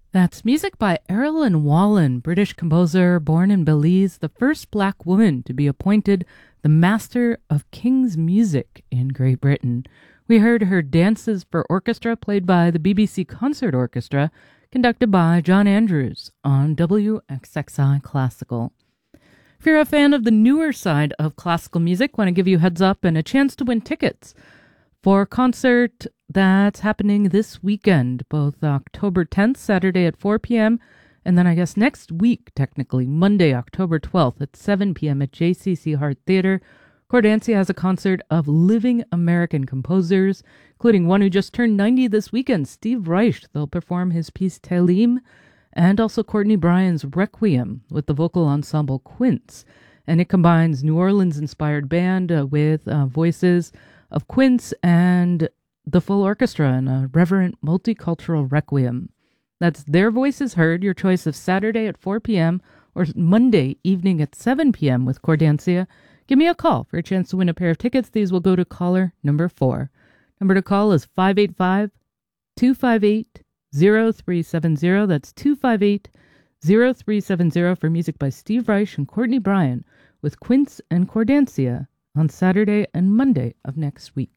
That's music by Erilyn Wallen, British composer born in Belize, the first black woman to be appointed the Master of King's Music in Great Britain. We heard her Dances for Orchestra, played by the BBC Concert Orchestra, conducted by John Andrews on WXXI Classical. If you're a fan of the newer side of classical music, want to give you a heads up and a chance to win tickets for a concert that's happening this weekend, both October 10th, Saturday at 4 p.m., and then I guess next week, technically, Monday, October 12th at 7 p.m. at JCC Hart Theater. Cordancia has a concert of living American composers, including one who just turned 90 this weekend, Steve Reich. They'll perform his piece Telim, and also Courtney Bryan's Requiem with the vocal ensemble Quince. And it combines New Orleans-inspired band with voices of Quince and the full orchestra in a reverent multicultural requiem. That's their voices heard, your choice of Saturday at 4 p.m. or Monday evening at 7 p.m. with Cordancia. Give me a call for a chance to win a pair of tickets. These will go to caller number 4. Number to call is 585-258-0370. That's 258-0370 for music by Steve Reich and Courtney Bryan with Quince and Cordancia on Saturday and Monday of next week.